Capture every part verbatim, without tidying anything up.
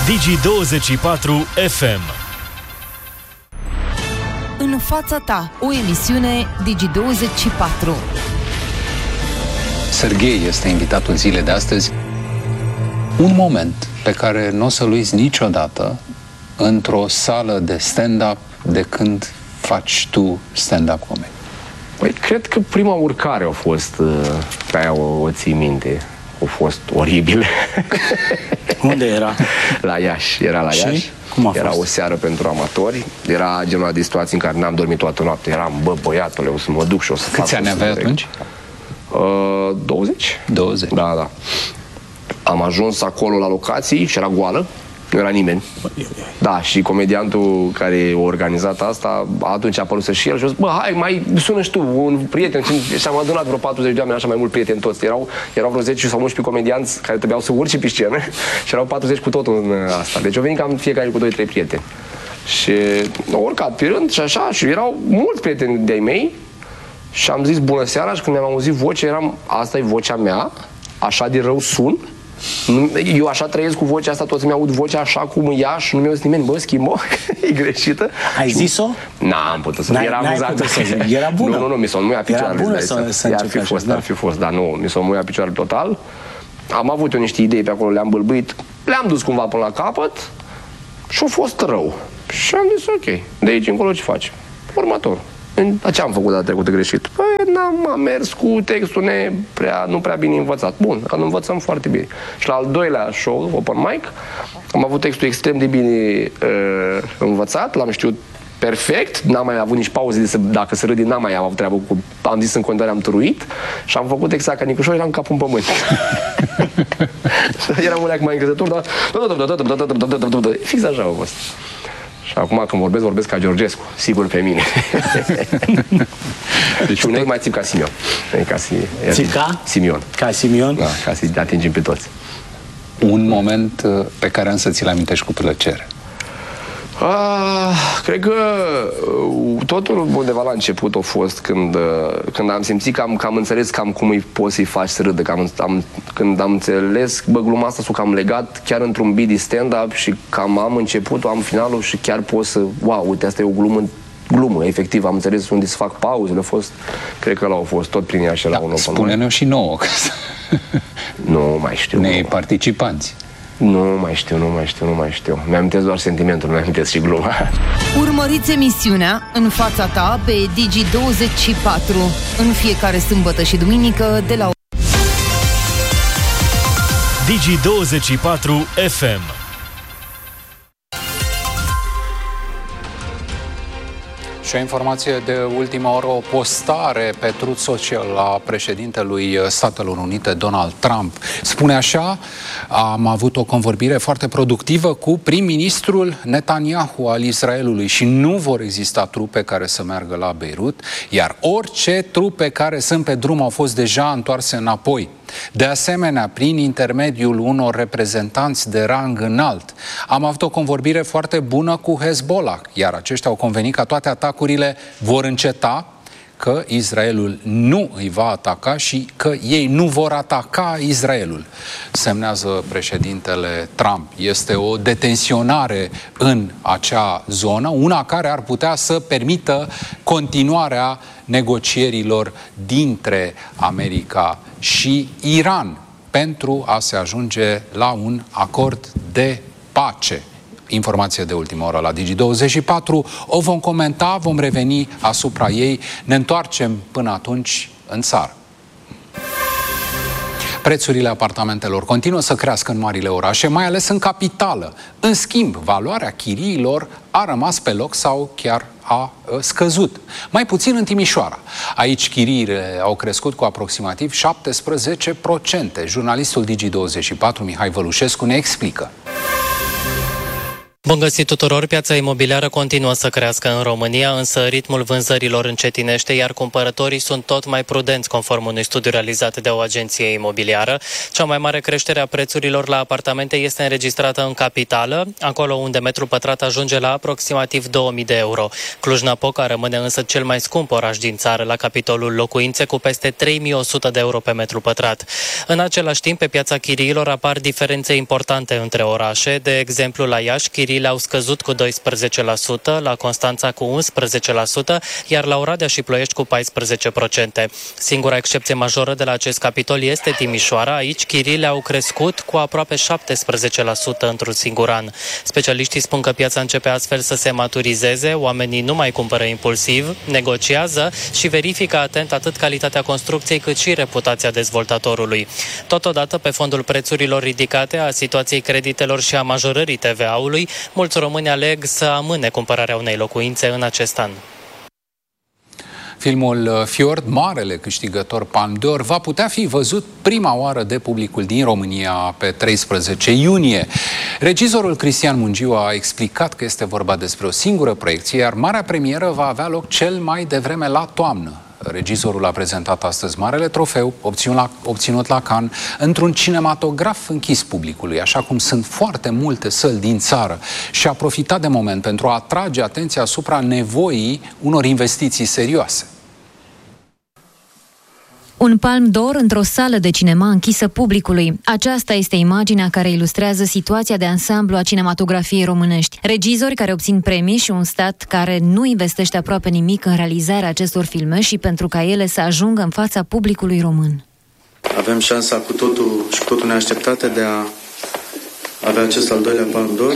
Digi douăzeci și patru F M. În fața ta, o emisiune Digi douăzeci și patru. Serghei este invitatul zilei de astăzi. Un moment pe care nu o să-l uiți niciodată într-o sală de stand-up de când faci tu stand-up comedy. Păi, cred că prima urcare a fost, pe aia o, o ții minte, a fost oribil. Unde era? La Iași, era la Și? Iași. Cum a era fost? o seară pentru amatori, era genul de situații în care n-am dormit toată noaptea, eram, bă, băiatule, o să mă duc și o să fac. Câți ani aveai atunci? Uh, douăzeci. douăzeci. Da, da. Am ajuns acolo la locații și era goală, nu era nimeni. Da, și comediantul care a organizat asta, atunci a apărut și el și a zis, bă, hai, mai sună și tu, un prieten. Și am adunat vreo patruzeci de oameni, așa mai mult prieteni toți. Erau, erau vreo zece sau unsprezece comedianți care trebuiau să urce pe scenă și erau patruzeci cu totul în asta. Deci au venit cam fiecare cu doi trei prieteni. Și au urcat pe rând și așa, și erau mulți prieteni de-ai mei și am zis bună seara și când mi-am auzit vocea, eram, asta e vocea mea, așa de rău sun. Eu așa trăiesc cu vocea asta, toți mi-aud vocea așa cum ea și nu mi-a zis nimeni, bă, schimbo, e greșită. Ai zis-o? N-am putut să era amuzat. Era bună. Nu, nu, nu, mi s-o muia picioarele. Era bună să, să ar fi fost, ar fi fost, dar nu, mi s-o muia picioarele total. Am avut eu niște idei pe acolo, le-am bâlbâit, le-am dus cumva până la capăt și a fost rău. Și am zis, ok, de aici încolo ce faci? Următor. Ce am făcut data trecută greșit? Păi n-am am mers cu textul ne prea, nu prea bine învățat. Bun, îl învățăm foarte bine. Și la al doilea show, open mic, am avut textul extrem de bine uh, învățat, l-am știut perfect, n-am mai avut nici pauze de să, dacă să râde, n-am mai avut treabă cu, am zis în continuare, am turuit și am făcut exact ca Nicușor, eram capul în pământ. Eram un leac mai încrezător, dar fix așa a fost. Și acum când vorbesc, vorbesc ca Georgescu, sigur pe mine. Deci și uneori mai țip ca Simion. Ca si, țip ca? Simion. Ca Simion? Da, ca să atingem pe toți. Un moment pe care însă ți-l amintești cu plăcere. Ah, cred că totul undeva la început a fost când, când am simțit că am, că am înțeles cam cum îi poți să-i faci să râdă. Că am, am, când am înțeles, bă, gluma asta s-o cam legat chiar într-un beat de stand-up și cam am începutul, am finalul și chiar pot să, wow, uite, asta e o glumă, glumă, efectiv, am înțeles unde să fac pauzele, a fost, cred că l-au fost tot prin ea și la Da, un open. spune-ne-o și nouă. Că nu mai știu. Ne participanți. Nu mai știu, nu mai știu, nu mai știu. Mi-amintesc doar sentimentul, nu mi-amintesc și gluma. Urmăriți emisiunea În fața ta pe Digi douăzeci și patru în fiecare sâmbătă și duminică de la Digi douăzeci și patru F M. Și o informație de ultimă oră, o postare pe Truth Social a președintelui Statelor Unite, Donald Trump. Spune așa: am avut o convorbire foarte productivă cu prim-ministrul Netanyahu al Israelului și nu vor exista trupe care să meargă la Beirut, iar orice trupe care sunt pe drum au fost deja întoarse înapoi. De asemenea, prin intermediul unor reprezentanți de rang înalt, am avut o convorbire foarte bună cu Hezbollah, iar aceștia au convenit că toate atacurile vor înceta, că Israelul nu îi va ataca și că ei nu vor ataca Israelul. Semnează președintele Trump. Este o detenționare în acea zonă, una care ar putea să permită continuarea negocierilor dintre America și Iran pentru a se ajunge la un acord de pace. Informație de ultimă oră la Digi douăzeci și patru. O vom comenta, vom reveni asupra ei. Ne întoarcem până atunci în țară. Prețurile apartamentelor continuă să crească în marile orașe, mai ales în capitală. În schimb, valoarea chiriilor a rămas pe loc sau chiar a scăzut. Mai puțin în Timișoara. Aici chiriile au crescut cu aproximativ șaptesprezece la sută. Jurnalistul Digi douăzeci și patru, Mihai Vălușescu, ne explică. Bun găsit tuturor! Piața imobiliară continuă să crească în România, însă ritmul vânzărilor încetinește, iar cumpărătorii sunt tot mai prudenți, conform unui studiu realizat de o agenție imobiliară. Cea mai mare creștere a prețurilor la apartamente este înregistrată în capitală, acolo unde metrul pătrat ajunge la aproximativ două mii de euro. Cluj-Napoca rămâne însă cel mai scump oraș din țară la capitolul locuințe, cu peste trei mii o sută de euro pe metru pătrat. În același timp, pe piața chiriilor apar diferențe importante între orașe. De exemplu, la Iași, chiriile au scăzut cu doisprezece la sută, la Constanța cu unsprezece la sută, iar la Oradea și Ploiești cu paisprezece la sută. Singura excepție majoră de la acest capitol este Timișoara. Aici chiriile au crescut cu aproape șaptesprezece la sută într-un singur an. Specialiștii spun că piața începe astfel să se maturizeze, oamenii nu mai cumpără impulsiv, negociază și verifică atent atât calitatea construcției cât și reputația dezvoltatorului. Totodată, pe fondul prețurilor ridicate, a situației creditelor și a majorării T V A-ului, mulți români aleg să amâne cumpărarea unei locuințe în acest an. Filmul Fjord, marele câștigător Palme d'Or, va putea fi văzut prima oară de publicul din România pe treisprezece iunie. Regizorul Cristian Mungiu a explicat că este vorba despre o singură proiecție, iar marea premieră va avea loc cel mai devreme la toamnă. Regizorul a prezentat astăzi marele trofeu obținut la, obținut la Cannes într-un cinematograf închis publicului, așa cum sunt foarte multe săli din țară, și a profitat de moment pentru a atrage atenția asupra nevoii unor investiții serioase. Un Palme d'Or într-o sală de cinema închisă publicului. Aceasta este imaginea care ilustrează situația de ansamblu a cinematografiei românești. Regizori care obțin premii și un stat care nu investește aproape nimic în realizarea acestor filme și pentru ca ele să ajungă în fața publicului român. Avem șansa cu totul și cu totul neașteptată de a avea acest al doilea Palme d'Or,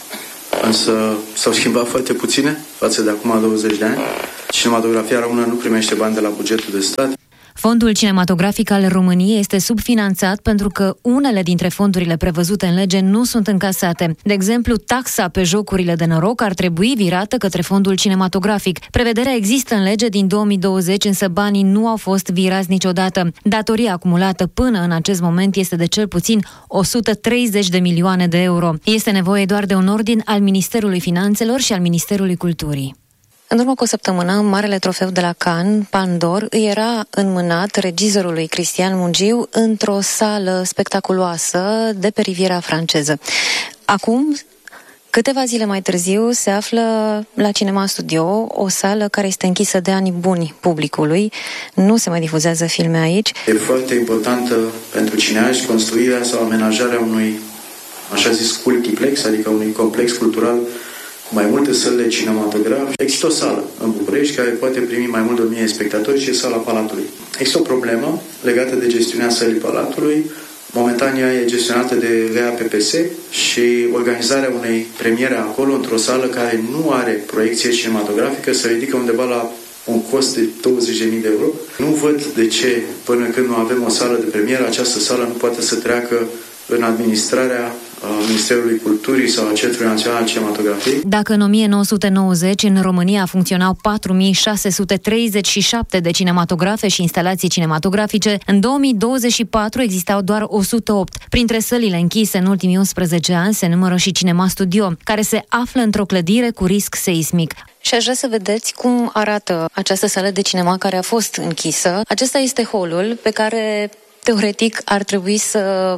însă s-au schimbat foarte puține față de acum douăzeci de ani. Cinematografia română nu primește bani de la bugetul de stat. Fondul cinematografic al României este subfinanțat pentru că unele dintre fondurile prevăzute în lege nu sunt încasate. De exemplu, taxa pe jocurile de noroc ar trebui virată către fondul cinematografic. Prevederea există în lege din două mii douăzeci, însă banii nu au fost virați niciodată. Datoria acumulată până în acest moment este de cel puțin o sută treizeci de milioane de euro. Este nevoie doar de un ordin al Ministerului Finanțelor și al Ministerului Culturii. În urmă cu o săptămână, marele trofeu de la Cannes, Palme d'Or, îi era înmânat regizorului Cristian Mungiu într-o sală spectaculoasă de pe Riviera franceză. Acum, câteva zile mai târziu, se află la Cinema Studio, o sală care este închisă de ani buni publicului. Nu se mai difuzează filme aici. E foarte importantă pentru cineași construirea sau amenajarea unui, așa zis, multiplex, adică unui complex cultural mai multe săli de cinematograf. Există o sală în București care poate primi mai mult de o mie de spectatori și e sala Palatului. Există o problemă legată de gestiunea sălii Palatului. Momentan ea e gestionată de V A P P S și organizarea unei premiere acolo, într-o sală care nu are proiecție cinematografică, se ridică undeva la un cost de douăzeci de mii de euro. Nu văd de ce, până când nu avem o sală de premieră, această sală nu poate să treacă în administrarea Ministerului Culturii sau a Centrului Național al Cinematografiei. Dacă în o mie nouă sute nouăzeci în România funcționau patru mii șase sute treizeci și șapte de cinematografe și instalații cinematografice, în două mii douăzeci și patru existau doar o sută opt. Printre sălile închise în ultimii unsprezece ani se numără și Cinema Studio, care se află într-o clădire cu risc seismic. Și aș vrea să vedeți cum arată această sală de cinema care a fost închisă. Acesta este holul pe care, teoretic, ar trebui să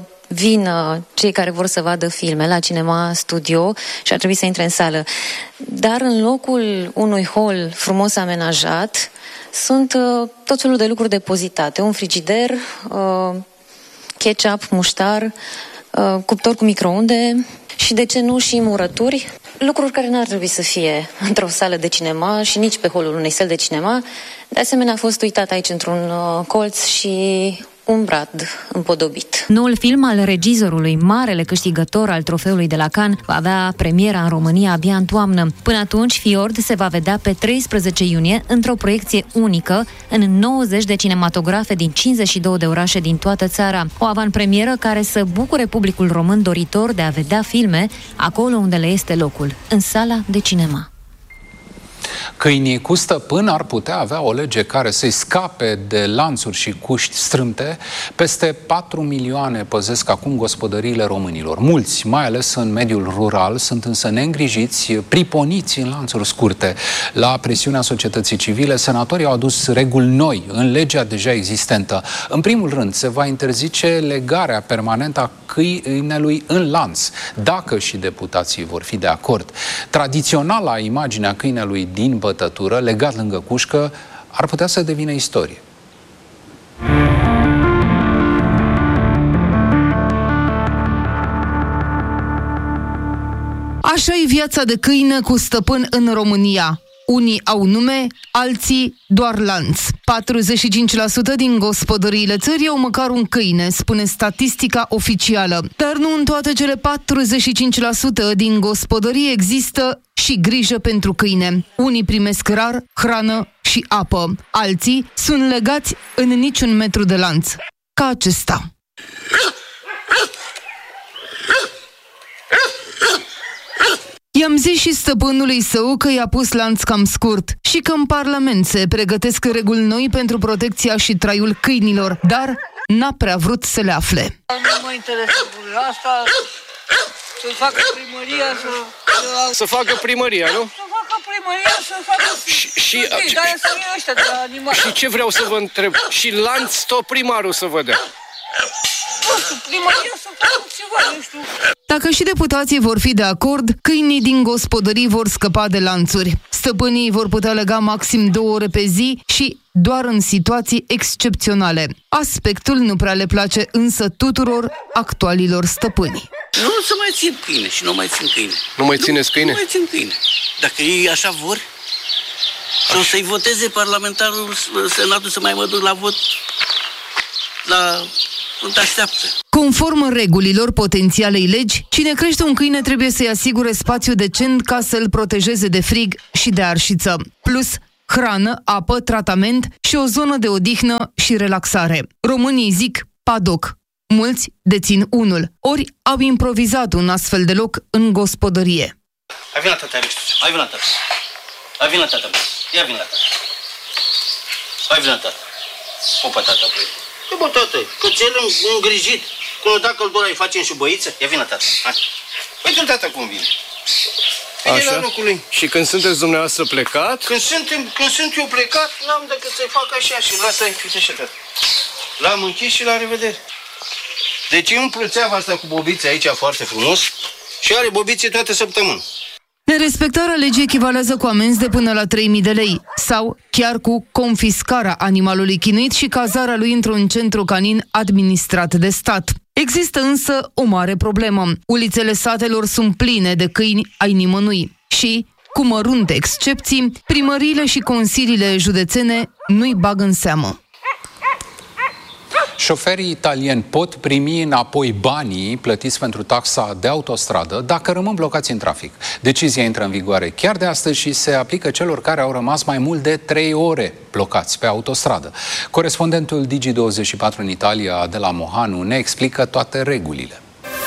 vină cei care vor să vadă filme la Cinema Studio și ar trebui să intre în sală. Dar în locul unui hol frumos amenajat sunt uh, tot felul de lucruri depozitate. Un frigider, uh, ketchup, muștar, uh, cuptor cu microunde și, de ce nu, și murături. Lucruri care n-ar trebui să fie într-o sală de cinema și nici pe holul unei săli de cinema. De asemenea, a fost uitat aici într-un uh, colț și un brad împodobit. Noul film al regizorului, marele câștigător al trofeului de la Cannes, va avea premiera în România abia în toamnă. Până atunci, Fjord se va vedea pe treisprezece iunie într-o proiecție unică în nouăzeci de cinematografe din cincizeci și două de orașe din toată țara. O avanpremieră care să bucure publicul român doritor de a vedea filme acolo unde le este locul, în sala de cinema. Câinii cu stăpân ar putea avea o lege care să-i scape de lanțuri și cuști strâmte. Peste patru milioane păzesc acum gospodăriile românilor. Mulți, mai ales în mediul rural, sunt însă neîngrijiți, priponiți în lanțuri scurte. La presiunea societății civile, senatorii au adus reguli noi în legea deja existentă. În primul rând, se va interzice legarea permanentă a câinelui în lanț, dacă și deputații vor fi de acord. Tradiționala imaginea câinelui din bătătură, legat lângă cușcă, ar putea să devină istorie. Așa e viața de câine cu stăpân în România. Unii au nume, alții doar lanț. patruzeci și cinci la sută din gospodăriile țării au măcar un câine, spune statistica oficială. Dar nu în toate cele patruzeci și cinci la sută din gospodării există și grijă pentru câine. Unii primesc rar hrană și apă. Alții sunt legați în niciun metru de lanț. Ca acesta. I-am zis și stăpânului său că i-a pus lanț cam scurt și că în Parlament se pregătesc reguli noi pentru protecția și traiul câinilor, dar n-a prea vrut să le afle. Nu mă interesează asta, să facă primăria, să... Să facă primăria, nu? Să facă primăria, să facă... Și, și, și, dar să fie ăștia de la animale. Și ce vreau să vă întreb? Și lanț tot primarul să vă dea? Nu știu, primăria să facă ceva, nu știu... Dacă și deputații vor fi de acord, câinii din gospodării vor scăpa de lanțuri. Stăpânii vor putea lega maxim două ore pe zi și doar în situații excepționale. Aspectul nu prea le place însă tuturor actualilor stăpâni. Nu să mai țin câine și nu mai țin câine. Nu mai țineți câine? Nu mai țin câine. Dacă ei așa vor, o să-i voteze parlamentarul, senatul să mai mă duc la vot la... Sunt așteaptă. Conform regulilor potențialei legi, cine crește un câine trebuie să-i asigure spațiu decent ca să-l protejeze de frig și de arșiță. Plus, hrană, apă, tratament și o zonă de odihnă și relaxare. Românii zic padoc. Mulți dețin unul, ori au improvizat un astfel de loc în gospodărie. Hai vin la tata, hai vin la tata. Hai vin la tata, ia vin la tata. Hai vin la tata. Opa, tata, băi. Că bă, tată, că cel îngrijit, când da căldura îi facem și băiță, ia vină, tată, hai. Uite-l, tată, cum vine. Vine la locul lui. Și când sunteți dumneavoastră plecat? Când sunt, când sunt eu plecat, n-am decât să-i fac așa și lasă-i, uite așa, tată. L-am închis și la revedere. Deci îmi plățeava asta cu bobițe aici foarte frumos și are bobițe toată săptămâna. Nerespectarea legii echivalează cu amenzi de până la trei mii de lei sau chiar cu confiscarea animalului chinuit și cazarea lui într-un centru canin administrat de stat. Există însă o mare problemă. Ulițele satelor sunt pline de câini ai nimănui și, cu mărunte excepții, primăriile și consiliile județene nu-i bag în seamă. Șoferii italieni pot primi înapoi banii plătiți pentru taxa de autostradă dacă rămân blocați în trafic. Decizia intră în vigoare chiar de astăzi și se aplică celor care au rămas mai mult de trei ore blocați pe autostradă. Corespondentul Digi douăzeci și patru în Italia, Adela Mohanu, ne explică toate regulile.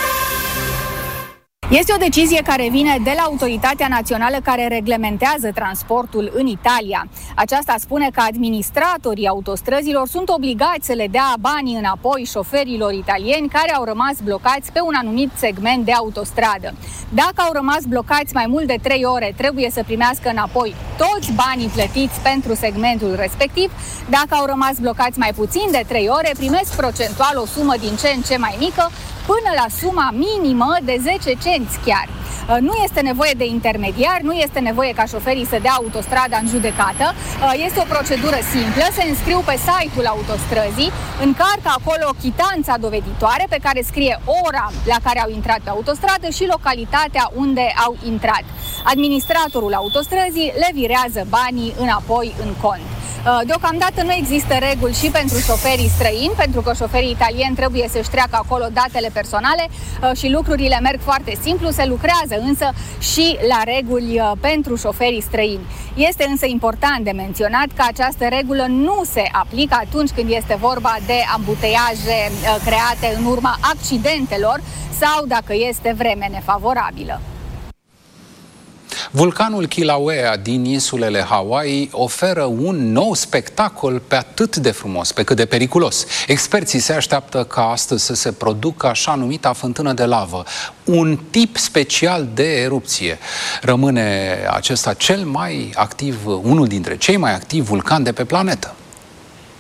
Este o decizie care vine de la Autoritatea Națională care reglementează transportul în Italia. Aceasta spune că administratorii autostrăzilor sunt obligați să le dea banii înapoi șoferilor italieni care au rămas blocați pe un anumit segment de autostradă. Dacă au rămas blocați mai mult de trei ore, trebuie să primească înapoi toți banii plătiți pentru segmentul respectiv. Dacă au rămas blocați mai puțin de trei ore, primesc procentual o sumă din ce în ce mai mică, până la suma minimă de zece cenți chiar. Nu este nevoie de intermediar, nu este nevoie ca șoferii să dea autostrada în judecată. Este o procedură simplă, se înscriu pe site-ul autostrăzii, încarcă acolo chitanța doveditoare pe care scrie ora la care au intrat pe autostradă și localitatea unde au intrat. Administratorul autostrăzii le virează banii înapoi în cont. Deocamdată nu există reguli și pentru șoferii străini, pentru că șoferii italieni trebuie să-și treacă acolo datele personale și lucrurile merg foarte simplu, se lucrează însă și la reguli pentru șoferii străini. Este însă important de menționat că această regulă nu se aplică atunci când este vorba de ambuteiaje create în urma accidentelor sau dacă este vreme nefavorabilă. Vulcanul Kilauea din insulele Hawaii oferă un nou spectacol pe atât de frumos, pe cât de periculos. Experții se așteaptă ca astăzi să se producă așa numita fântână de lavă, un tip special de erupție. Rămâne acesta cel mai activ, unul dintre cei mai activi vulcani de pe planetă.